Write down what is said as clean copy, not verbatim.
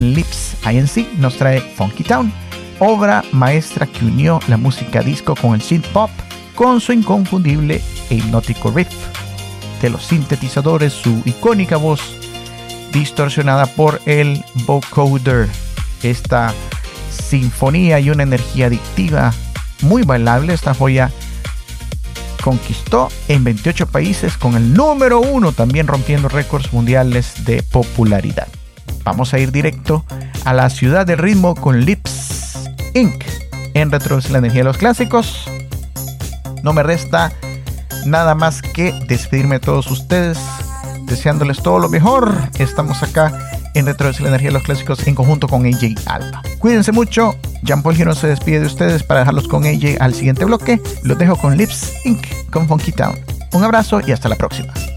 Lips INC nos trae Funky Town, obra maestra que unió la música disco con el synth pop con su inconfundible e hipnótico riff de los sintetizadores, su icónica voz distorsionada por el vocoder. Esta sinfonía y una energía adictiva muy bailable. Esta joya conquistó en 28 países con el número 1, también rompiendo récords mundiales de popularidad. Vamos a ir directo a la ciudad del ritmo con Lips Inc. en Retro la energía de los clásicos. No me resta nada más que despedirme de todos ustedes, deseándoles todo lo mejor. Estamos acá en Retro la energía de los clásicos en conjunto con AJ Alba. Cuídense mucho. Jean Paul Gino se despide de ustedes para dejarlos con AJ al siguiente bloque. Los dejo con Lips Inc. con Funky Town. Un abrazo y hasta la próxima.